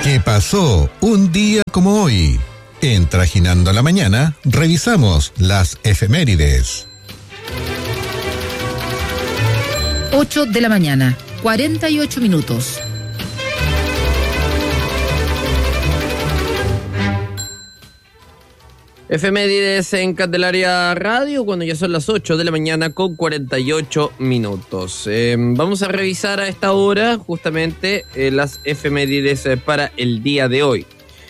¿Qué pasó un día como hoy? En Trajinando la Mañana, revisamos las efemérides. 8 de la mañana, 48 minutos. Efemérides en Candelaria Radio, cuando ya son las 8 de la mañana con 48 minutos. Vamos a revisar a esta hora justamente las efemérides para el día de hoy.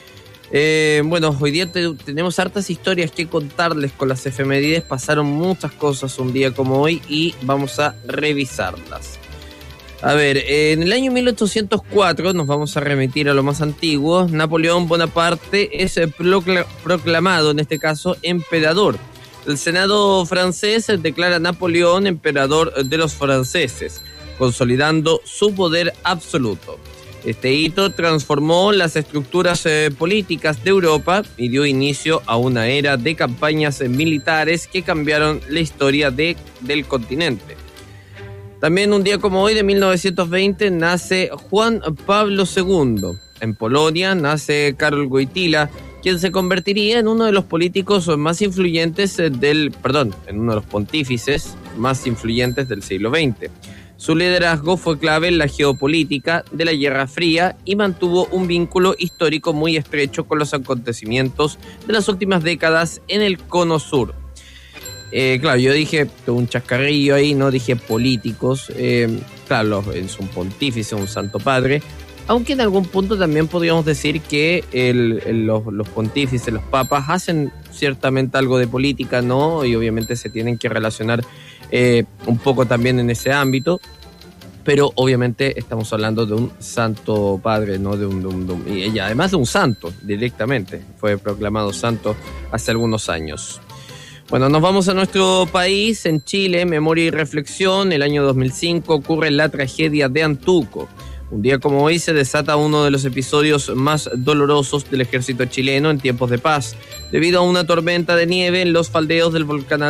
Bueno, hoy día tenemos hartas historias que contarles con las efemérides. Pasaron muchas cosas un día como hoy y vamos a revisarlas. A ver, en el año 1804 nos vamos a remitir a lo más antiguo. Napoleón Bonaparte es proclamado, en este caso, emperador. El Senado francés declara a Napoleón emperador de los franceses, consolidando su poder absoluto. Este hito transformó las estructuras políticas de Europa y dio inicio a una era de campañas militares que cambiaron la historia del continente. También un día como hoy de 1920 nace Juan Pablo II. En Polonia nace Karol Wojtyła, quien se convertiría en uno de los políticos más influyentes en uno de los pontífices más influyentes del siglo XX. Su liderazgo fue clave en la geopolítica de la Guerra Fría y mantuvo un vínculo histórico muy estrecho con los acontecimientos de las últimas décadas en el Cono Sur. Claro, yo dije un chascarrillo ahí, no dije políticos. Claro, es un pontífice, un santo padre. Aunque en algún punto también podríamos decir que los pontífices, los papas, hacen ciertamente algo de política, ¿no? Y obviamente se tienen que relacionar un poco también en ese ámbito. Pero obviamente estamos hablando de un santo padre, ¿no? Y además de un santo, directamente. Fue proclamado santo hace algunos años. Bueno, nos vamos a nuestro país, en Chile, memoria y reflexión. El año 2005 ocurre la tragedia de Antuco. Un día como hoy se desata uno de los episodios más dolorosos del ejército chileno en tiempos de paz. Debido a una tormenta de nieve en los faldeos del volcán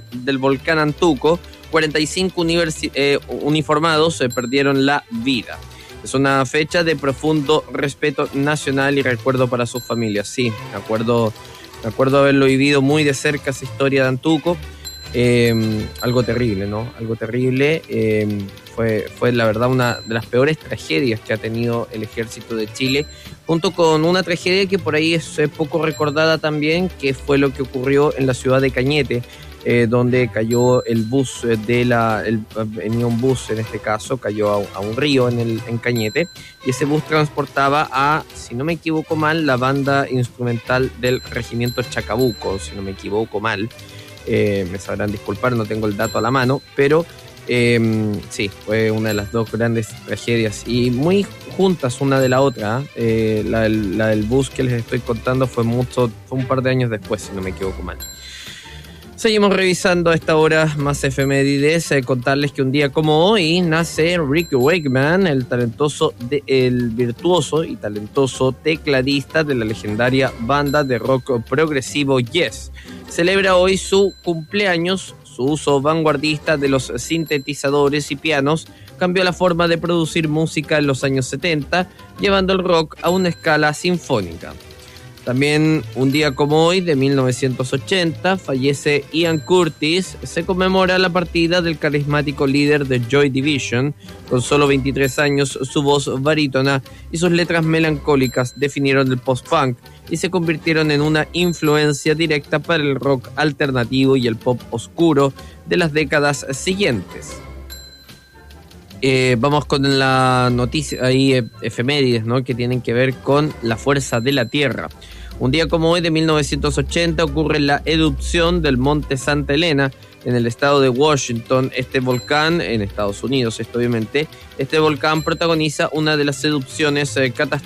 Antuco, 45 uniformados perdieron la vida. Es una fecha de profundo respeto nacional y recuerdo para sus familias. Sí, me acuerdo haberlo vivido muy de cerca, esa historia de Antuco. Algo terrible, ¿no? Algo terrible. Fue la verdad una de las peores tragedias que ha tenido el ejército de Chile, junto con una tragedia que por ahí es poco recordada también, que fue lo que ocurrió en la ciudad de Cañete, donde cayó el bus venía un bus, en este caso, cayó a un río en Cañete, y ese bus transportaba a, si no me equivoco mal, la banda instrumental del regimiento Chacabuco, si no me equivoco mal. Me sabrán disculpar, no tengo el dato a la mano, pero sí, fue una de las dos grandes tragedias y muy juntas una de la otra. La del bus que les estoy contando fue un par de años después, si no me equivoco mal. Seguimos revisando a esta hora más efemérides. Contarles que un día como hoy nace Rick Wakeman, el virtuoso y talentoso tecladista de la legendaria banda de rock progresivo Yes. Celebra hoy su cumpleaños. Su uso vanguardista de los sintetizadores y pianos cambió la forma de producir música en los años 70, llevando el rock a una escala sinfónica. También un día como hoy, de 1980, fallece Ian Curtis. Se conmemora la partida del carismático líder de Joy Division. Con solo 23 años, su voz barítona y sus letras melancólicas definieron el post-punk y se convirtieron en una influencia directa para el rock alternativo y el pop oscuro de las décadas siguientes. Vamos con la noticia ahí, efemérides, ¿no? Que tienen que ver con la fuerza de la Tierra. Un día como hoy, de 1980, ocurre la erupción del Monte Santa Elena en el estado de Washington. Este volcán, en Estados Unidos, obviamente, este volcán protagoniza una de las erupciones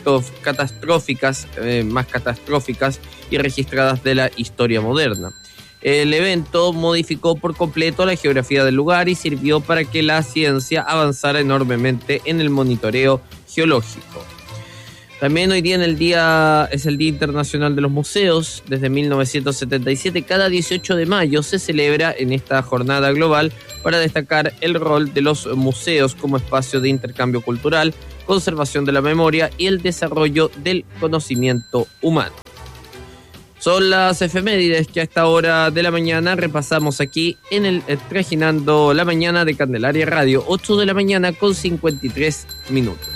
más catastróficas y registradas de la historia moderna. El evento modificó por completo la geografía del lugar y sirvió para que la ciencia avanzara enormemente en el monitoreo geológico. También hoy día es el Día Internacional de los Museos. Desde 1977, cada 18 de mayo se celebra en esta jornada global para destacar el rol de los museos como espacio de intercambio cultural, conservación de la memoria y el desarrollo del conocimiento humano. Son las efemérides que a esta hora de la mañana repasamos aquí en el Trajinando la Mañana de Candelaria Radio, 8 de la mañana con 53 minutos.